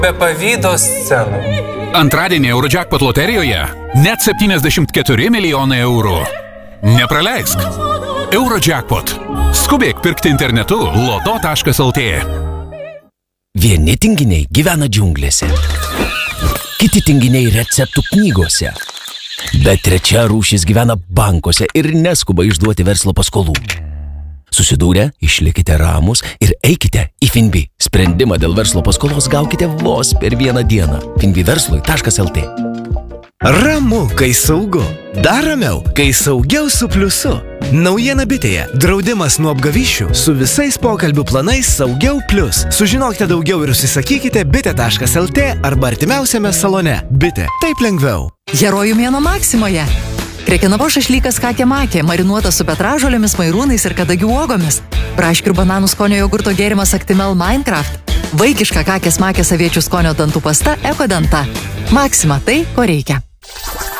be pavydo scenų. Antradienį Eurojackpot loterijoje net 74 milijonai eurų. Nepraleisk. Eurojackpot. Skubėk pirkti internetu loto.lt. Vieni tinginiai gyvena džiunglėse, kiti tinginiai receptų knygose, bet trečia rūšis gyvena bankuose ir neskuba išduoti verslo paskolų. Susidūrę, išlikite ramus ir eikite į Finbi. Sprendimą dėl verslo paskolos gaukite vos per vieną dieną. finbiverslui.lt. Ramu, kai saugu. Dar ramiau, kai saugiau su pliusu. Naujiena bitėje. Draudimas nuo apgavyšių su visais pokalbių planais Saugiau Plius. Sužinokite daugiau ir užsisakykite bitė.lt arba artimiausiame salone. Bitė. Taip lengviau. Herojų mėnuo Maksimoje. Krekenavo šašlykas kakė-makė, marinuotas su petražolėmis, mairūnais ir kadagių uogomis. Braškių ir bananų skonio jogurto gėrimas Actimel Minecraft. Vaikiška kakės-makės aviečių skonio dantų pasta Ekodanta. Maksima tai, ko reikia.